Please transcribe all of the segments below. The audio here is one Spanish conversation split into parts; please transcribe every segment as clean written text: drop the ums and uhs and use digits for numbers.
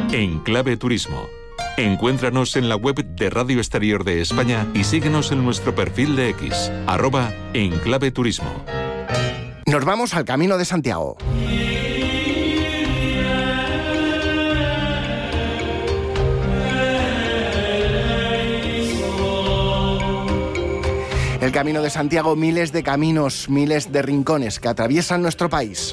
En Clave Turismo. Encuéntranos en la web de Radio Exterior de España y síguenos en nuestro perfil de X, @enclaveturismo. Nos vamos al Camino de Santiago. El Camino de Santiago, miles de caminos, miles de rincones que atraviesan nuestro país.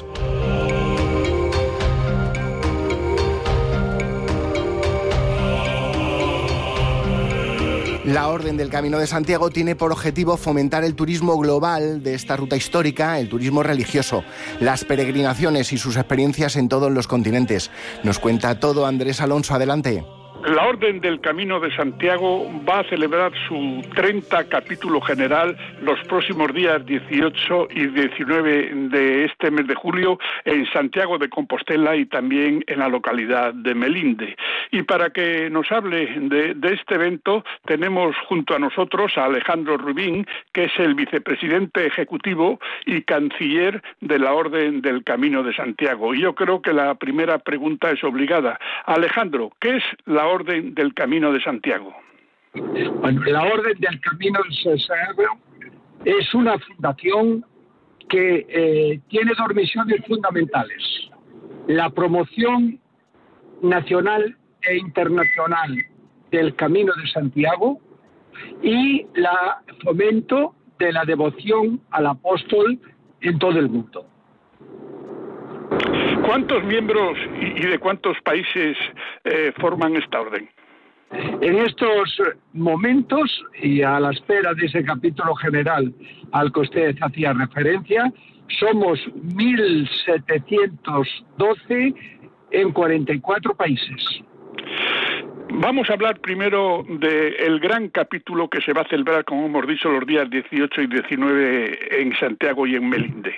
La Orden del Camino de Santiago tiene por objetivo fomentar el turismo global de esta ruta histórica, el turismo religioso, las peregrinaciones y sus experiencias en todos los continentes. Nos cuenta todo Andrés Alonso, adelante. La Orden del Camino de Santiago va a celebrar su 30 capítulo general los próximos días 18 y 19 de este mes de julio en Santiago de Compostela y también en la localidad de Melinde. Y para que nos hable de este evento tenemos junto a nosotros a Alejandro Rubín, que es el vicepresidente ejecutivo y canciller de la Orden del Camino de Santiago. Y yo creo que la primera pregunta es obligada. Alejandro, ¿qué es la Orden del Camino de Santiago? Bueno, la Orden del Camino de Santiago es una fundación que tiene dos misiones fundamentales: la promoción nacional e internacional del Camino de Santiago y la fomento de la devoción al apóstol en todo el mundo. ¿Cuántos miembros y de cuántos países forman esta orden? En estos momentos, y a la espera de ese capítulo general al que usted hacía referencia, somos 1.712 en 44 países. Vamos a hablar primero del gran capítulo que se va a celebrar, como hemos dicho, los días 18 y 19 en Santiago y en Melinde.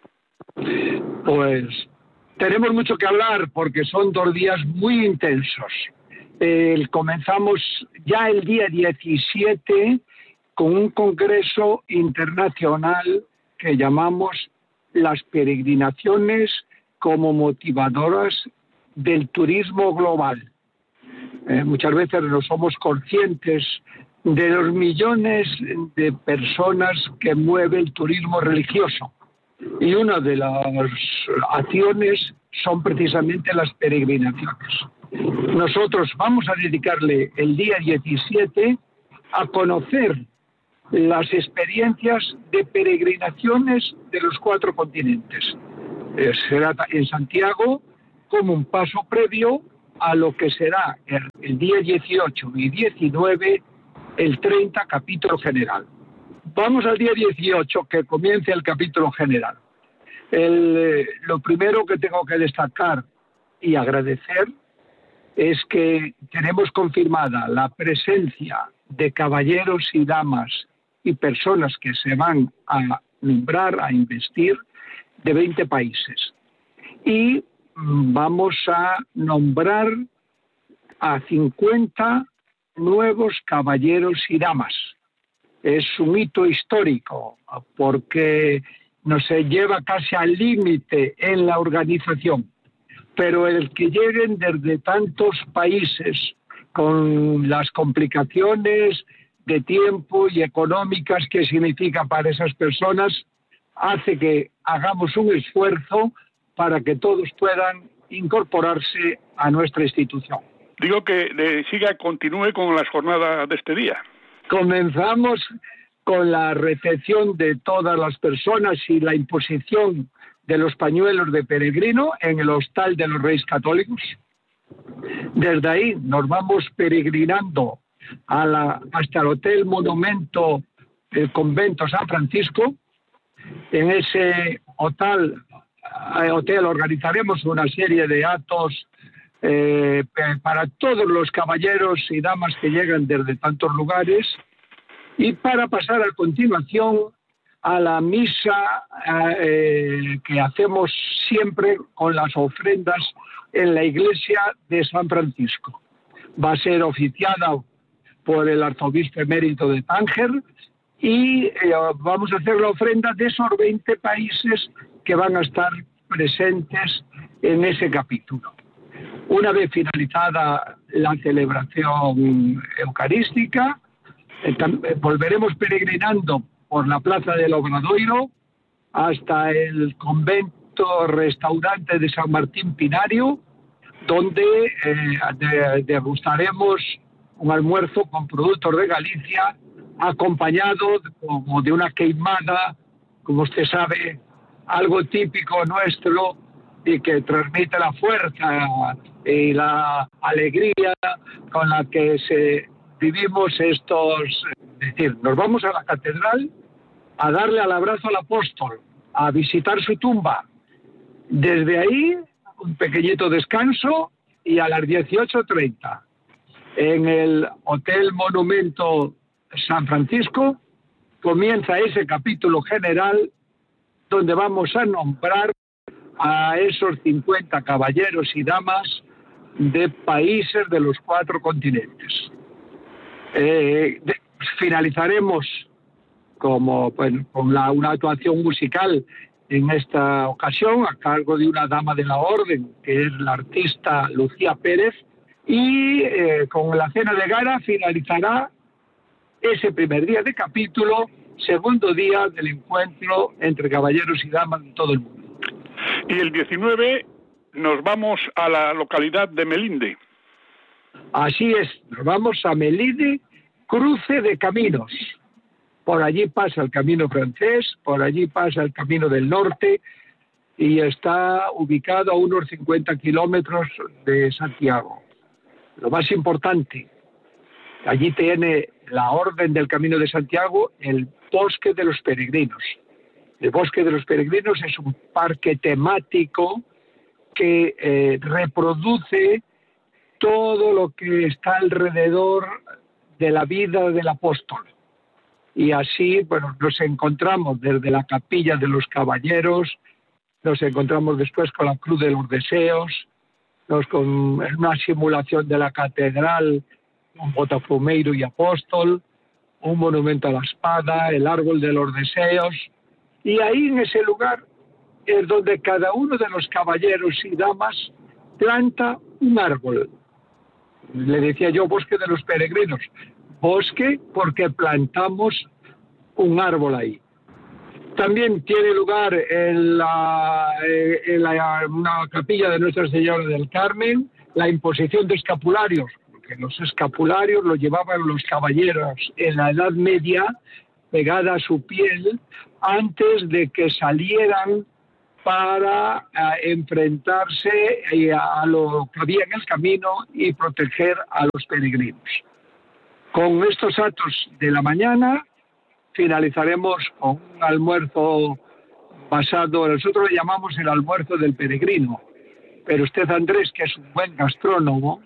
Pues tenemos mucho que hablar porque son 2 días muy intensos. Comenzamos ya el día 17 con un congreso internacional que llamamos las peregrinaciones como motivadoras del turismo global. Muchas veces no somos conscientes de los millones de personas que mueve el turismo religioso. Y una de las acciones son precisamente las peregrinaciones. Nosotros vamos a dedicarle el día 17 a conocer las experiencias de peregrinaciones de los 4 continentes. Será en Santiago como un paso previo a lo que será el día 18 y 19 el 30 capítulo general. Vamos al día 18, que comience el capítulo general. Lo primero que tengo que destacar y agradecer es que tenemos confirmada la presencia de caballeros y damas y personas que se van a nombrar, a investir, de 20 países. Y vamos a nombrar a 50 nuevos caballeros y damas. Es un hito histórico porque nos lleva casi al límite en la organización. Pero el que lleguen desde tantos países con las complicaciones de tiempo y económicas que significa para esas personas hace que hagamos un esfuerzo para que todos puedan incorporarse a nuestra institución. Digo que continúe con las jornadas de este día. Comenzamos con la recepción de todas las personas y la imposición de los pañuelos de peregrino en el Hostal de los Reyes Católicos. Desde ahí nos vamos peregrinando hasta el Hotel Monumento del Convento San Francisco. En ese hotel organizaremos una serie de actos para todos los caballeros y damas que llegan desde tantos lugares, y para pasar a continuación a la misa que hacemos siempre con las ofrendas en la iglesia de San Francisco. Va a ser oficiada por el arzobispo emérito de Tánger y vamos a hacer la ofrenda de esos 20 países que van a estar presentes en ese capítulo. Una vez finalizada la celebración eucarística, volveremos peregrinando por la Plaza del Obradoiro hasta el convento restaurante de San Martín Pinario, donde degustaremos un almuerzo con productos de Galicia, acompañado como de una queimada, como usted sabe, algo típico nuestro y que transmite la fuerza y la alegría con la que vivimos estos. Es decir, nos vamos a la catedral a darle el abrazo al apóstol, a visitar su tumba. Desde ahí, un pequeñito descanso y a las 18:30 en el Hotel Monumento San Francisco comienza ese capítulo general donde vamos a nombrar a esos 50 caballeros y damas de países de los 4 continentes. Finalizaremos con una actuación musical en esta ocasión a cargo de una dama de la orden, que es la artista Lucía Pérez, y con la cena de gala finalizará ese primer día de capítulo, segundo día del encuentro entre caballeros y damas de todo el mundo. Y el 19 nos vamos a la localidad de Melinde. Así es, nos vamos a Melinde, cruce de caminos. Por allí pasa el camino francés, por allí pasa el camino del norte y está ubicado a unos 50 kilómetros de Santiago. Lo más importante, allí tiene la Orden del Camino de Santiago, el Bosque de los Peregrinos. El Bosque de los Peregrinos es un parque temático que reproduce todo lo que está alrededor de la vida del apóstol. Y así, bueno, nos encontramos desde la Capilla de los Caballeros, nos encontramos después con la Cruz de los Deseos, con una simulación de la catedral, un Botafumeiro y Apóstol, un monumento a la espada, el Árbol de los Deseos. Y ahí en ese lugar es donde cada uno de los caballeros y damas planta un árbol. Le decía yo Bosque de los Peregrinos. Bosque porque plantamos un árbol ahí. También tiene lugar en una capilla de Nuestra Señora del Carmen la imposición de escapularios, porque los escapularios los llevaban los caballeros en la Edad Media pegada a su piel antes de que salieran para enfrentarse a lo que había en el camino y proteger a los peregrinos. Con estos actos de la mañana finalizaremos con un almuerzo basado, nosotros le llamamos el almuerzo del peregrino, pero usted, Andrés, que es un buen gastrónomo,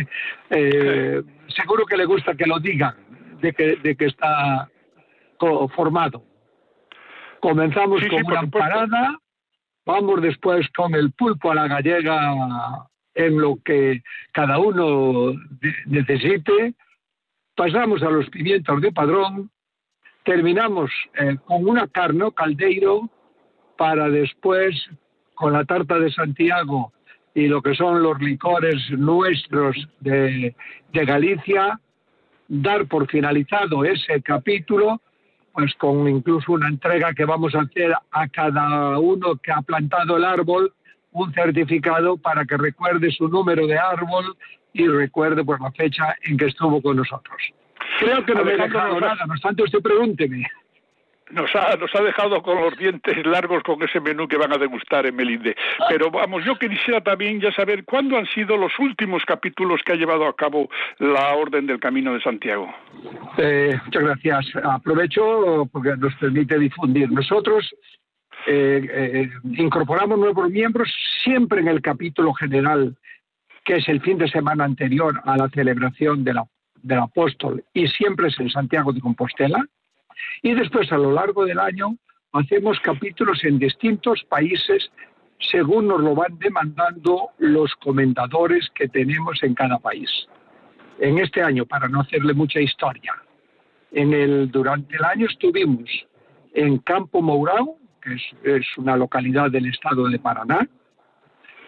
seguro que le gusta que lo digan, de que está formado. Comenzamos con una empanada, vamos después con el pulpo a la gallega en lo que cada uno necesite, pasamos a los pimientos de Padrón, terminamos con una carne o caldeiro para después, con la tarta de Santiago y lo que son los licores nuestros de Galicia, dar por finalizado ese capítulo, pues con incluso una entrega que vamos a hacer a cada uno que ha plantado el árbol, un certificado para que recuerde su número de árbol y recuerde pues la fecha en que estuvo con nosotros. Creo que no me he dejado nada, no obstante usted pregúnteme. Nos ha dejado con los dientes largos con ese menú que van a degustar en Melinde. Pero vamos, yo quisiera también ya saber cuándo han sido los últimos capítulos que ha llevado a cabo la Orden del Camino de Santiago. Muchas gracias. Aprovecho porque nos permite difundir. Nosotros incorporamos nuevos miembros siempre en el capítulo general, que es el fin de semana anterior a la celebración del apóstol, y siempre es en Santiago de Compostela. Y después, a lo largo del año, hacemos capítulos en distintos países según nos lo van demandando los comendadores que tenemos en cada país. En este año, para no hacerle mucha historia, durante el año estuvimos en Campo Mourão, que es una localidad del estado de Paraná.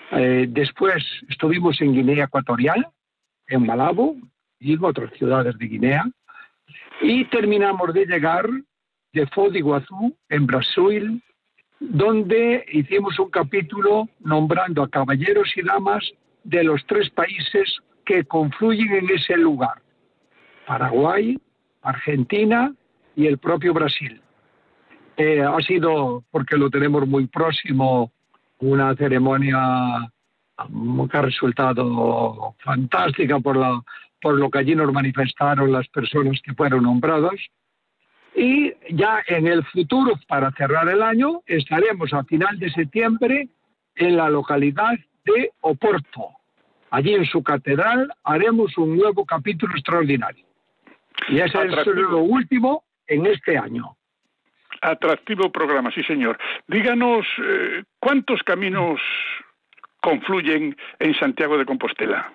Después estuvimos en Guinea Ecuatorial, en Malabo y en otras ciudades de Guinea. Y terminamos de llegar de Foz de Iguazú, en Brasil, donde hicimos un capítulo nombrando a caballeros y damas de los 3 países que confluyen en ese lugar: Paraguay, Argentina y el propio Brasil. Ha sido, porque lo tenemos muy próximo, una ceremonia que ha resultado fantástica por lo que allí nos manifestaron las personas que fueron nombrados. Y ya en el futuro, para cerrar el año, estaremos a final de septiembre en la localidad de Oporto. Allí en su catedral haremos un nuevo capítulo extraordinario. Y ese es lo último en este año. Atractivo programa, sí señor. Díganos, ¿cuántos caminos confluyen en Santiago de Compostela?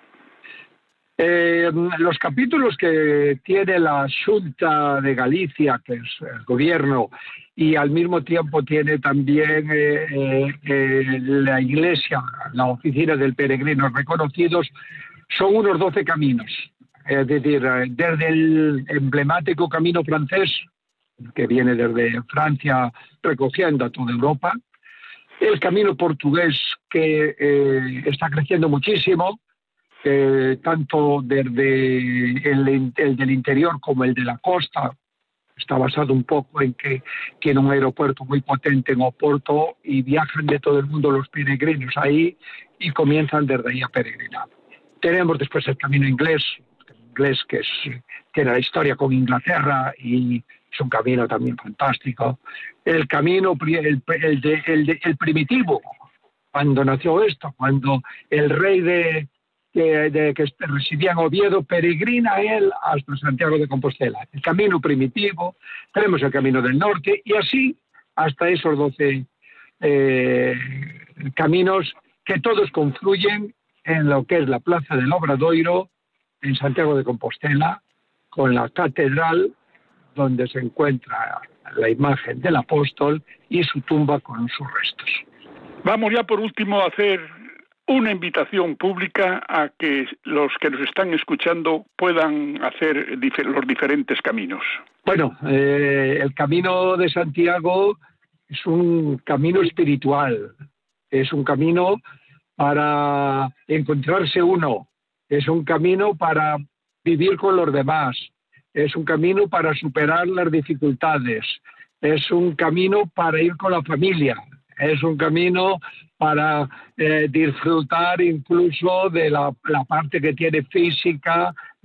Los capítulos que tiene la Xunta de Galicia, que es el gobierno, y al mismo tiempo tiene también la Iglesia, la Oficina del Peregrinos Reconocidos, son unos 12 caminos. Es decir, desde el emblemático camino francés, que viene desde Francia recogiendo a toda Europa, el camino portugués, que está creciendo muchísimo, tanto desde el del interior como el de la costa. Está basado un poco en que tiene un aeropuerto muy potente en Oporto y viajan de todo el mundo los peregrinos ahí y comienzan desde ahí a peregrinar. Tenemos después el camino inglés que tiene la historia con Inglaterra y es un camino también fantástico. El camino, el primitivo, cuando nació esto, cuando el rey que residía en Oviedo peregrina él hasta Santiago de Compostela. El camino primitivo, tenemos el camino del norte y así hasta esos 12 caminos que todos confluyen en lo que es la Plaza del Obradoiro, en Santiago de Compostela, con la catedral donde se encuentra la imagen del apóstol y su tumba con sus restos. Vamos ya por último a hacer una invitación pública a que los que nos están escuchando puedan hacer los diferentes caminos. Bueno, el Camino de Santiago es un camino espiritual, es un camino para encontrarse uno, es un camino para vivir con los demás, es un camino para superar las dificultades, es un camino para ir con la familia, es un camino para disfrutar incluso de la parte que tiene física,